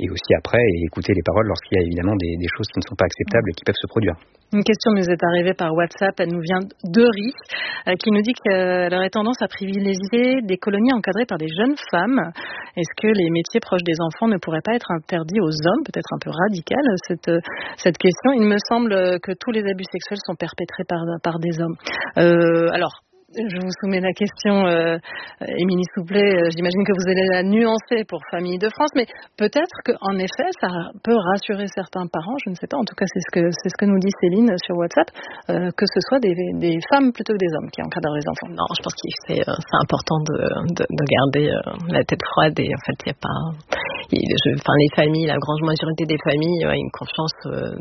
et aussi après écouter les paroles lorsqu'il y a évidemment des choses qui ne sont pas acceptables et qui peuvent se produire. Une question nous est arrivée par WhatsApp, elle nous vient d'Eury, qui nous dit qu'elle aurait tendance à privilégier des colonies encadrées par des jeunes femmes. Est-ce que les métiers proches des enfants ne pourraient pas être interdits aux hommes? Peut-être un peu radical cette question. Il me semble que tous les abus sexuels sont perpétrés par des hommes. Alors, je vous soumets la question, Émilie Souplet. J'imagine que vous allez la nuancer pour Famille de France, mais peut-être qu'en effet, ça peut rassurer certains parents. Je ne sais pas. En tout cas, c'est ce que nous dit Céline sur WhatsApp, que ce soit des femmes plutôt que des hommes qui encadrent les enfants. Non, je pense que c'est important de garder la tête froide et en fait, il n'y a pas. Les familles, la grande majorité des familles ont une confiance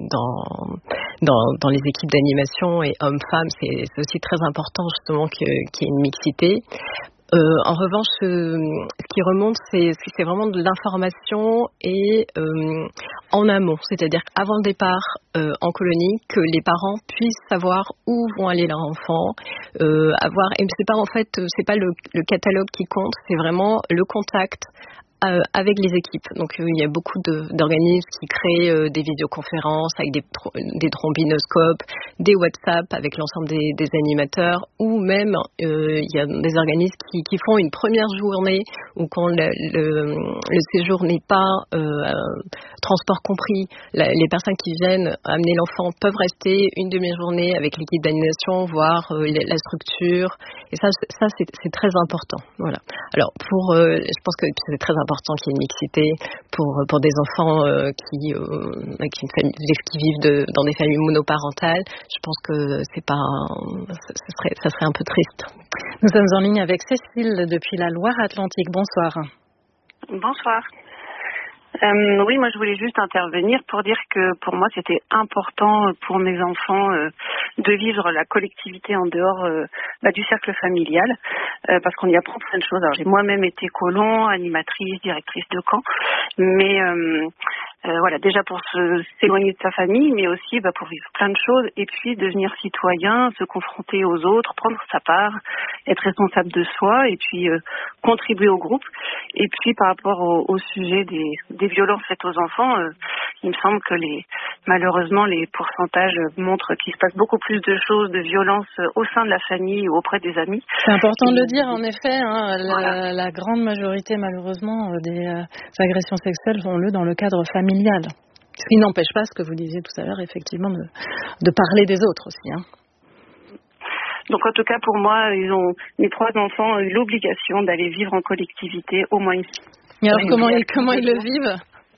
dans les équipes d'animation et hommes-femmes. C'est aussi très important justement qu'il y ait une mixité. En revanche, ce qui remonte, c'est vraiment de l'information et en amont, c'est-à-dire avant le départ en colonie, que les parents puissent savoir où vont aller leurs enfants, et c'est pas le catalogue qui compte, c'est vraiment le contact avec les équipes. Donc il y a beaucoup d'organismes qui créent des vidéoconférences avec des trombinoscopes, des WhatsApp avec l'ensemble des animateurs, ou même il y a des organismes qui font une première journée où quand le séjour n'est pas transport compris, les personnes qui viennent amener l'enfant peuvent rester une demi-journée avec l'équipe d'animation, voir la structure, et ça c'est très important. Voilà. Alors je pense que c'est très important qu'il y ait une mixité pour des enfants qui vivent dans des familles monoparentales. Je pense que ça serait un peu triste. Nous sommes en ligne avec Cécile depuis la Loire-Atlantique. Bonsoir. Bonsoir. Oui, moi je voulais juste intervenir pour dire que pour moi c'était important pour mes enfants de vivre la collectivité en dehors du cercle familial, parce qu'on y apprend plein de choses. Alors j'ai moi-même été colon, animatrice, directrice de camp, mais déjà pour s'éloigner de sa famille, mais aussi pour vivre plein de choses et puis devenir citoyen, se confronter aux autres, prendre sa part, être responsable de soi et puis contribuer au groupe. Et puis par rapport au sujet des violences faites aux enfants, il me semble que malheureusement les pourcentages montrent qu'il se passe beaucoup plus de choses, de violences au sein de la famille ou auprès des amis. C'est important de le dire, en effet. Voilà. La grande majorité, malheureusement, des agressions sexuelles ont lieu dans le cadre familial. Ce qui n'empêche pas ce que vous disiez tout à l'heure, effectivement, de parler des autres aussi. Donc en tout cas, pour moi, mes 3 enfants ont eu l'obligation d'aller vivre en collectivité au moins une fois. Et alors comment ils le vivent ?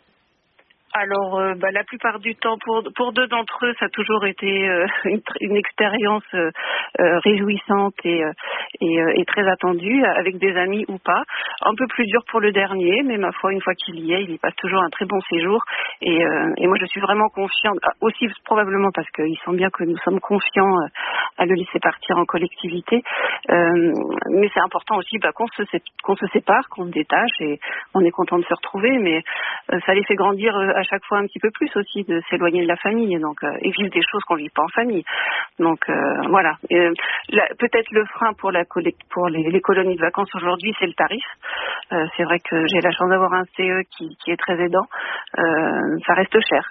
Alors, la plupart du temps, pour 2 d'entre eux, ça a toujours été une expérience réjouissante et très attendue, avec des amis ou pas. Un peu plus dur pour le dernier, mais ma foi, une fois qu'il y est, il y passe toujours un très bon séjour. Et moi, je suis vraiment confiante, aussi probablement parce qu'ils sentent bien que nous sommes confiants à le laisser partir en collectivité. Mais c'est important aussi qu'on se sépare, qu'on se détache, et on est content de se retrouver, mais ça les fait grandir à chaque fois un petit peu plus aussi, de s'éloigner de la famille, donc et vivre des choses qu'on vit pas en famille. Donc voilà. Peut-être le frein pour les colonies de vacances aujourd'hui, c'est le tarif. C'est vrai que j'ai la chance d'avoir un CE qui est très aidant. Ça reste cher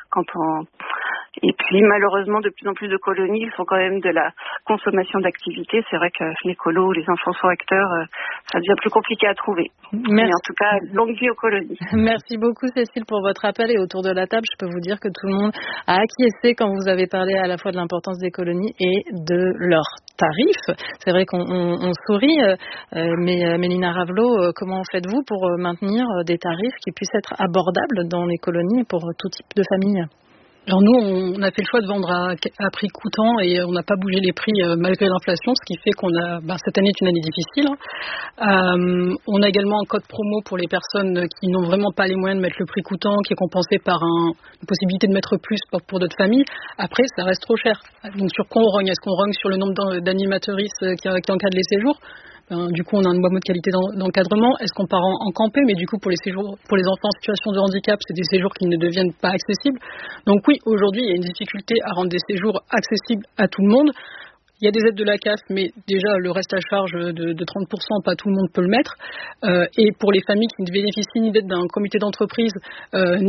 Et puis malheureusement, de plus en plus de colonies font quand même de la consommation d'activités. C'est vrai que les colos, les enfants sont acteurs, ça devient plus compliqué à trouver. Merci. Mais en tout cas, longue vie aux colonies. Merci beaucoup Cécile pour votre appel, et autour de la table, je peux vous dire que tout le monde a acquiescé quand vous avez parlé à la fois de l'importance des colonies et de leurs tarifs. C'est vrai qu'on sourit, mais Mélina Ravelot, comment faites-vous pour maintenir des tarifs qui puissent être abordables dans les colonies pour tout type de famille ? Alors nous, on a fait le choix de vendre à prix coûtant, et on n'a pas bougé les prix malgré l'inflation, ce qui fait qu'on a, cette année est une année difficile. On a également un code promo pour les personnes qui n'ont vraiment pas les moyens de mettre le prix coûtant, qui est compensé par une possibilité de mettre plus pour d'autres familles. Après, ça reste trop cher. Donc sur quoi on rogne ? Est-ce qu'on rogne sur le nombre d'animatrices qui encadrent les séjours ? Du coup, on a un bon mode qualité d'encadrement. Est-ce qu'on part en campé ? Mais du coup, pour les enfants en situation de handicap, c'est des séjours qui ne deviennent pas accessibles. Donc oui, aujourd'hui, il y a une difficulté à rendre des séjours accessibles à tout le monde. Il y a des aides de la CAF, mais déjà, le reste à charge de 30%, pas tout le monde peut le mettre. Et pour les familles qui ne bénéficient ni d'aide d'un comité d'entreprise,